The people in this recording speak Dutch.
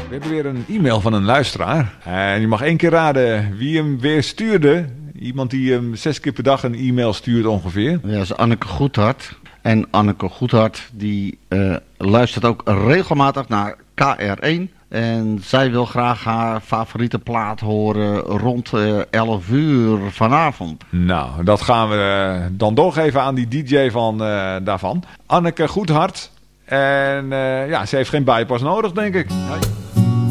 We hebben weer een e-mail van een luisteraar. En je mag 1 keer raden wie hem weer stuurde. Iemand die hem 6 keer per dag een e-mail stuurt ongeveer. Ja, dat is Anneke Goedhart. En Anneke Goedhart die luistert ook regelmatig naar KR1. En zij wil graag haar favoriete plaat horen rond 11 uur vanavond. Nou, dat gaan we dan doorgeven aan die DJ van daarvan. Anneke Goedhart. En ja, ze heeft geen bijpas nodig, denk ik. Hoi.